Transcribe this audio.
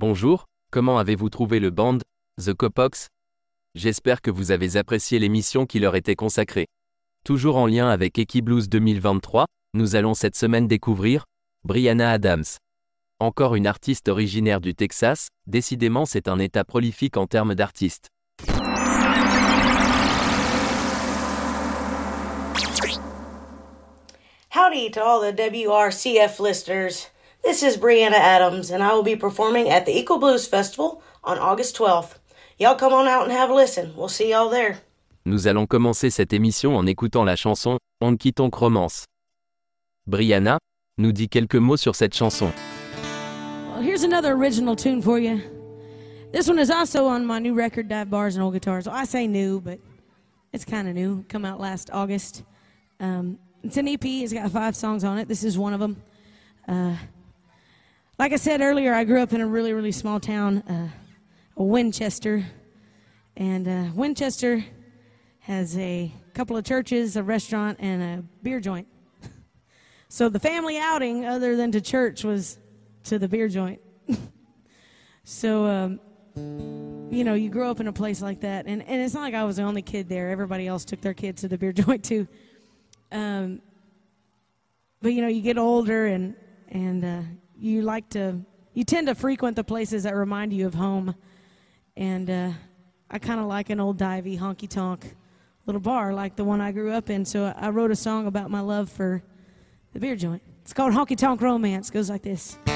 Bonjour, comment avez-vous trouvé le band, The Copox? J'espère que vous avez apprécié l'émission qui leur était consacrée. Toujours en lien avec Equiblues 2023, nous allons cette semaine découvrir Brianna Adams. Encore une artiste originaire du Texas, décidément c'est un état prolifique en termes d'artistes. Howdy to all the WRCF listeners. This is Brianna Adams, and I will be performing at the Equal Blues Festival on August 12th. Y'all come on out and have a listen. We'll see y'all there. Nous allons commencer cette émission en écoutant la chanson « Honky Tonk Romance ». Brianna nous dit quelques mots sur cette chanson. Well, here's another original tune for you. This one is also on my new record, Dive Bars and Old Guitars. Well, I say new, but it's kind of new. Come out last August. It's an EP. It's got 5 songs on it. This is one of them. Like I said earlier, I grew up in a really, really small town, Winchester. And Winchester has a couple of churches, a restaurant, and a beer joint. So the family outing, other than to church, was to the beer joint. So, you grow up in a place like that. And it's not like I was the only kid there. Everybody else took their kids to the beer joint, too. But, you get older and you tend to frequent the places that remind you of home. And I kind of like an old divey, honky-tonk little bar like the one I grew up in. So I wrote a song about my love for the beer joint. It's called Honky Tonk Romance. It goes like this.